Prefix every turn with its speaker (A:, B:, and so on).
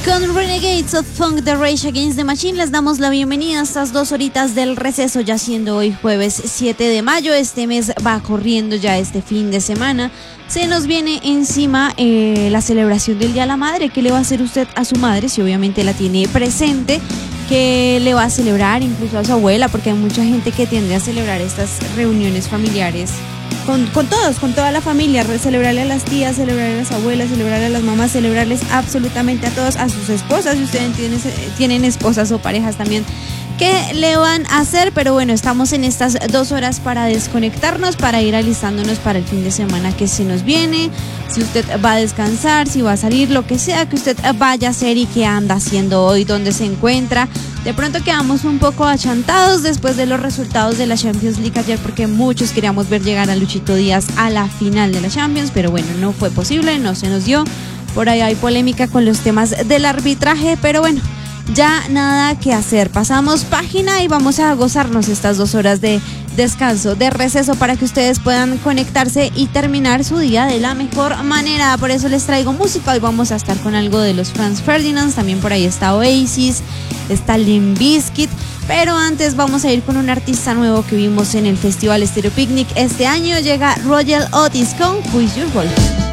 A: Con Renegades of Funk de Rage Against the Machine les damos la bienvenida a estas 2 horitas del receso, ya siendo hoy jueves 7 de mayo. Este mes va corriendo ya, este fin de semana. Se nos viene encima la celebración del Día de la Madre. ¿Qué le va a hacer usted a su madre si obviamente la tiene presente? ¿Qué le va a celebrar incluso a su abuela? Porque hay mucha gente que tiende a celebrar estas reuniones familiares con todos, con toda la familia, celebrarle a las tías, celebrarle a las abuelas, celebrarle a las mamás, celebrarles absolutamente a todos, a sus esposas, si ustedes tienen esposas o parejas también. ¿Qué le van a hacer? Pero bueno, estamos en estas 2 horas para desconectarnos, para ir alistándonos para el fin de semana que se nos viene. Si usted va a descansar, si va a salir, lo que sea que usted vaya a hacer y qué anda haciendo hoy, dónde se encuentra. De pronto quedamos un poco achantados después de los resultados de la Champions League ayer, porque muchos queríamos ver llegar a Luchito Díaz a la final de la Champions, pero bueno, no fue posible, no se nos dio. Por ahí hay polémica con los temas del arbitraje, pero bueno, ya nada que hacer. Pasamos página y vamos a gozarnos estas 2 horas de descanso, de receso, para que ustedes puedan conectarse y terminar su día de la mejor manera. Por eso les traigo música. Hoy vamos a estar con algo de los Franz Ferdinand. También por ahí está Oasis, está Limp Bizkit. Pero antes vamos a ir con un artista nuevo que vimos en el Festival Stereo Picnic este año. Llega Royal Otis con Who Is Your Wolf.